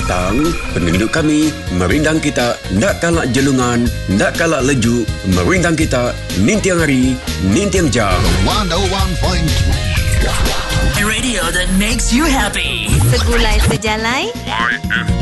petang, penduduk kami merindang kita nak kalak jelungan, nak kalak lejuk, merindang kita nintiang hari, nintiang jam. 101.3 Radio that makes you happy. Segulai sejalai